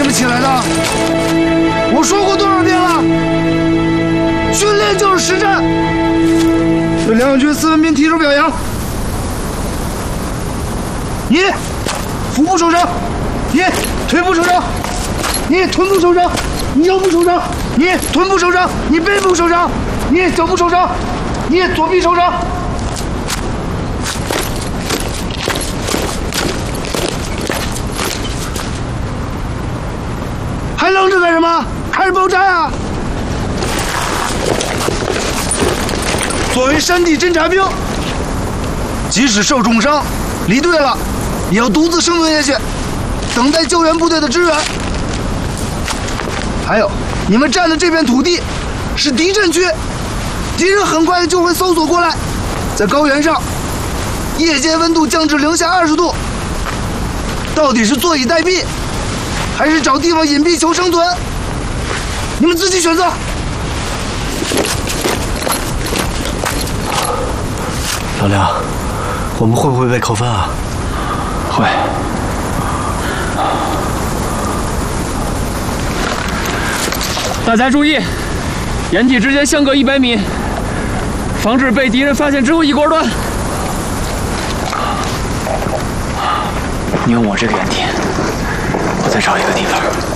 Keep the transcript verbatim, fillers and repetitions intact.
们起来的？我说过多少遍了？训练就是实战。对两军四分兵提出表扬。你腹部受伤，你腿部受伤，你臀部受伤，你腰部受伤，你臀部受伤，你背部受伤，你脚部受伤，你左臂受伤。还愣着干什么？开始爆炸呀！作为山地侦察兵，即使受重伤，离队了，也要独自生存下去，等待救援部队的支援。还有，你们占的这片土地是敌阵区，敌人很快就会搜索过来。在高原上，夜间温度降至零下二十度，到底是坐以待毙，还是找地方隐蔽求生存？你们自己选择。 老梁，我们会不会被扣分啊？ 会。大家注意，掩体之间相隔一百米，防止被敌人发现之后一锅端。你用我这个掩体，我再找一个地方。